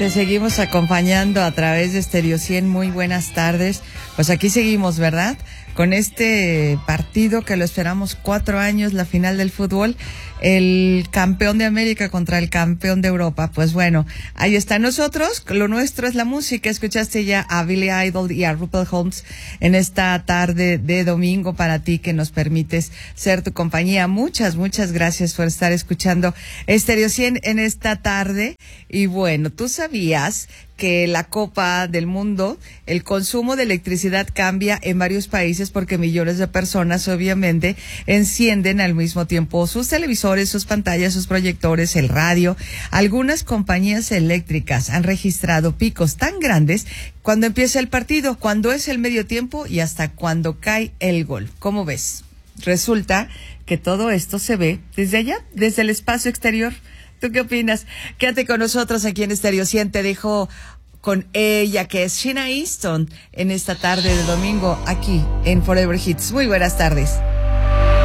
Te seguimos acompañando a través de Stereo 100. Muy buenas tardes. Pues aquí seguimos, ¿verdad? Con este partido que lo esperamos 4 años, la final del fútbol, el campeón de América contra el campeón de Europa. Pues bueno, ahí está. Nosotros, lo nuestro es la música. Escuchaste ya a Billy Idol y a Rupert Holmes en esta tarde de domingo para ti, que nos permites ser tu compañía. Muchas gracias por estar escuchando Stereo 100 en esta tarde. Y bueno, tú sabías que la Copa del Mundo, el consumo de electricidad cambia en varios países porque millones de personas obviamente encienden al mismo tiempo sus televisores, sus pantallas, sus proyectores, el radio. Algunas compañías eléctricas han registrado picos tan grandes cuando empieza el partido, cuando es el medio tiempo y hasta cuando cae el gol. ¿Cómo ves? Resulta que todo esto se ve desde allá, desde el espacio exterior. ¿Tú qué opinas? Quédate con nosotros aquí en Stereo 100. Te dejo con ella, que es Sheena Easton, en esta tarde de domingo aquí en Forever Hits. Muy buenas tardes.